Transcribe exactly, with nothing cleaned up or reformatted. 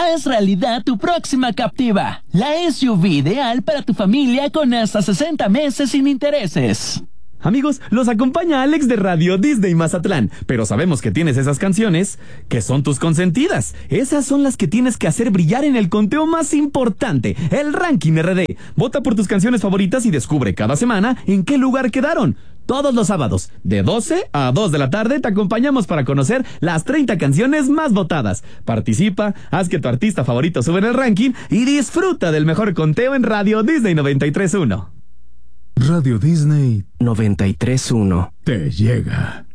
Haz realidad tu próxima captiva. La S U V ideal para tu familia con hasta sesenta meses sin intereses. Amigos, los acompaña Alex de Radio Disney Mazatlán, pero sabemos que tienes esas canciones que son tus consentidas. Esas son las que tienes que hacer brillar en el conteo más importante, el Ranking R D. Vota por tus canciones favoritas y descubre cada semana en qué lugar quedaron. Todos los sábados, de doce a dos de la tarde, te acompañamos para conocer las treinta canciones más votadas. Participa, haz que tu artista favorito suba en el ranking y disfruta del mejor conteo en Radio Disney noventa y tres punto uno. Radio Disney noventa y tres punto uno te llega.